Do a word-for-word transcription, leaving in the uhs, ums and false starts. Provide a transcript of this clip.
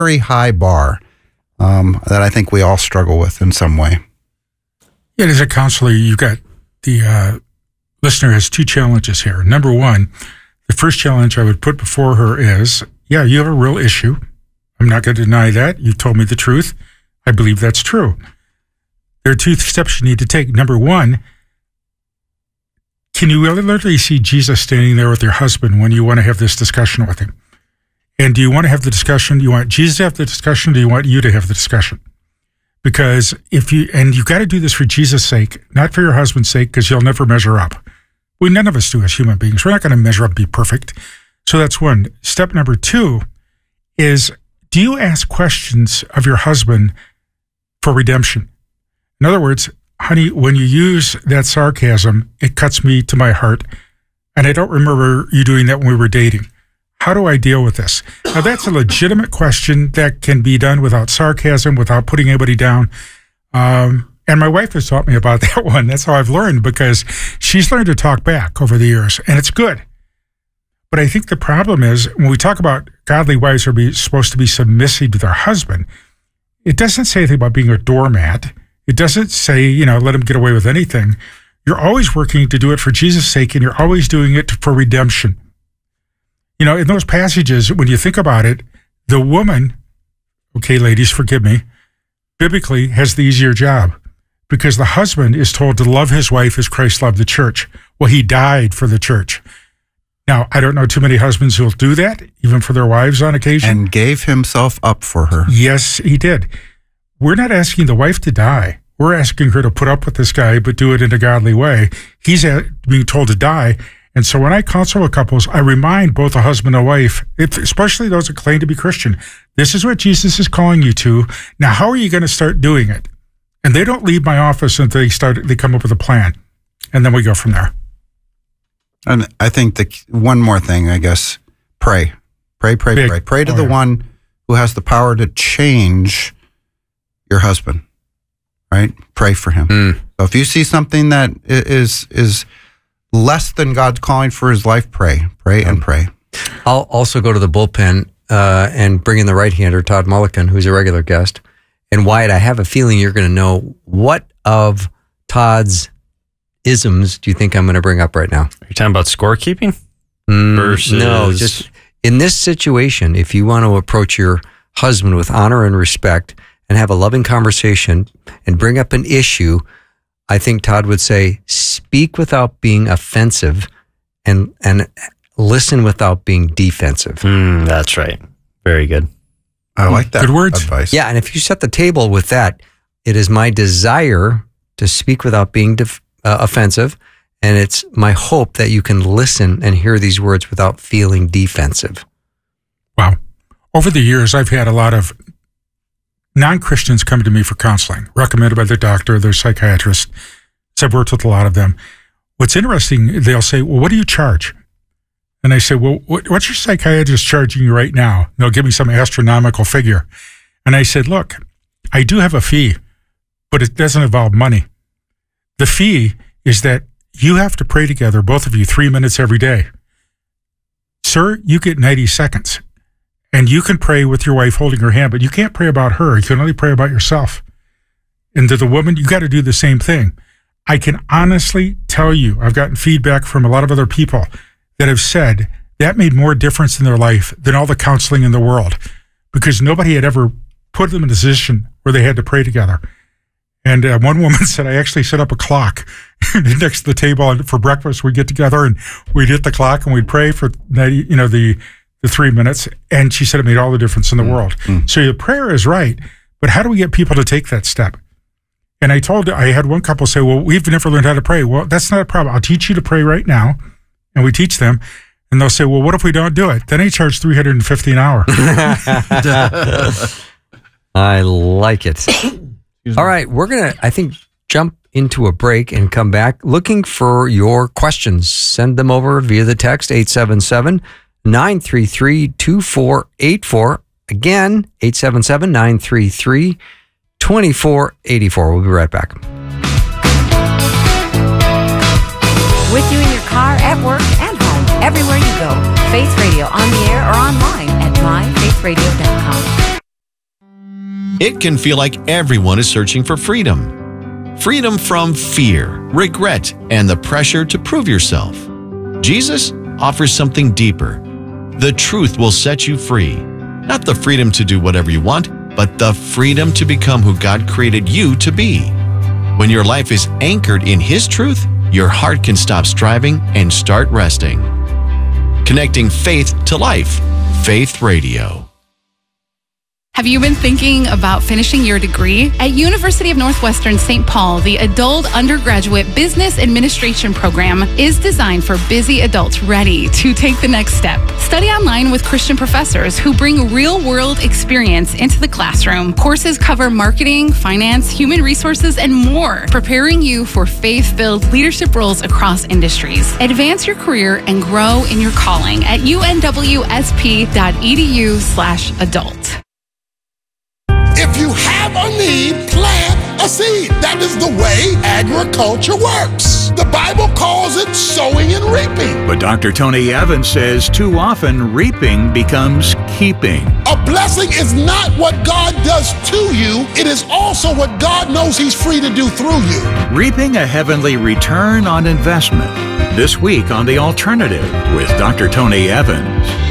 very high bar um, that I think we all struggle with in some way. Yeah, as a counselor, you got the uh, listener has two challenges here. Number one, the first challenge I would put before her is, yeah, you have a real issue. I'm not going to deny that. You've told me the truth. I believe that's true. There are two steps you need to take. Number one, can you literally see Jesus standing there with your husband when you want to have this discussion with him? And do you want to have the discussion? Do you want Jesus to have the discussion? Or do you want you to have the discussion? Because if you, and you've got to do this for Jesus' sake, not for your husband's sake, because you'll never measure up. We, none of us do as human beings. We're not going to measure up and be perfect. So that's one. Step number two is, do you ask questions of your husband for redemption? In other words, honey, when you use that sarcasm, it cuts me to my heart. And I don't remember you doing that when we were dating. How do I deal with this? Now, that's a legitimate question that can be done without sarcasm, without putting anybody down. Um, and my wife has taught me about that one. That's how I've learned, because she's learned to talk back over the years, and it's good. But I think the problem is, when we talk about godly wives are be, supposed to be submissive to their husband, it doesn't say anything about being a doormat. It doesn't say, you know, let him get away with anything. You're always working to do it for Jesus' sake, and you're always doing it for redemption. You know, in those passages, when you think about it, the woman, okay, ladies, forgive me, biblically has the easier job, because the husband is told to love his wife as Christ loved the church. Well, he died for the church. Now, I don't know too many husbands who will do that, even for their wives on occasion. And gave himself up for her. Yes, he did. We're not asking the wife to die. We're asking her to put up with this guy, but do it in a godly way. He's being told to die. And so when I counsel with couples, I remind both a husband and wife, if, especially those that claim to be Christian, this is what Jesus is calling you to. Now, how are you going to start doing it? And they don't leave my office until they start. They come up with a plan, and then we go from there. And I think the one more thing, I guess, pray, pray, pray, Big. pray, pray to oh, the yeah. one who has the power to change your husband. Right? Pray for him. Mm. So if you see something that is is less than God's calling for his life, pray, pray, and pray. I'll also go to the bullpen uh, and bring in the right-hander, Todd Mulliken, who's a regular guest. And Wyatt, I have a feeling you're going to know, what of Todd's isms do you think I'm going to bring up right now? Are you talking about scorekeeping? Mm, versus... No, just in this situation, if you want to approach your husband with honor and respect and have a loving conversation and bring up an issue, I think Todd would say, speak without being offensive and and listen without being defensive. Mm, that's right. Very good. I like that good words. advice. Yeah, and if you set the table with that, it is my desire to speak without being def- uh, offensive, and it's my hope that you can listen and hear these words without feeling defensive. Wow. Over the years, I've had a lot of non-Christians come to me for counseling, recommended by their doctor, their psychiatrist. So I've worked with a lot of them. What's interesting, they'll say, well, what do you charge? And I say, well, what, what's your psychiatrist charging you right now? And they'll give me some astronomical figure. And I said, look, I do have a fee, but it doesn't involve money. The fee is that you have to pray together, both of you, three minutes every day. Sir, you get ninety seconds. And you can pray with your wife holding her hand, but you can't pray about her. You can only pray about yourself. And to the woman, you got to do the same thing. I can honestly tell you, I've gotten feedback from a lot of other people that have said that made more difference in their life than all the counseling in the world, because nobody had ever put them in a position where they had to pray together. And uh, one woman said, I actually set up a clock next to the table, and for breakfast we'd get together and we'd hit the clock and we'd pray for, you know, the the three minutes. And she said it made all the difference in the mm. world. Mm. So your prayer is right, but how do we get people to take that step? And I told, I had one couple say, well, we've never learned how to pray. Well, that's not a problem. I'll teach you to pray right now. And we teach them. And they'll say, well, what if we don't do it? Then I charge three hundred fifty dollars an hour. I like it. All right, we're going to, I think, jump into a break and come back looking for your questions. Send them over via the text, eight seven seven, nine three three, two four eight four. Again, eight seven seven, nine three three, two four eight four. We'll be right back. With you in your car, at work, and home, everywhere you go. Faith Radio, on the air or online at my faith radio dot com. It can feel like everyone is searching for freedom. Freedom from fear, regret, and the pressure to prove yourself. Jesus offers something deeper. The truth will set you free. Not the freedom to do whatever you want, but the freedom to become who God created you to be. When your life is anchored in His truth, your heart can stop striving and start resting. Connecting faith to life. Faith Radio. Have you been thinking about finishing your degree? At University of Northwestern Saint Paul, the Adult Undergraduate Business Administration program is designed for busy adults ready to take the next step. Study online with Christian professors who bring real-world experience into the classroom. Courses cover marketing, finance, human resources, and more, preparing you for faith-filled leadership roles across industries. Advance your career and grow in your calling at unwsp.edu slash adult. If you have a need, plant a seed. That is the way agriculture works. The Bible calls it sowing and reaping. But Doctor Tony Evans says too often reaping becomes keeping. A blessing is not what God does to you. It is also what God knows He's free to do through you. Reaping a heavenly return on investment. This week on The Alternative with Doctor Tony Evans.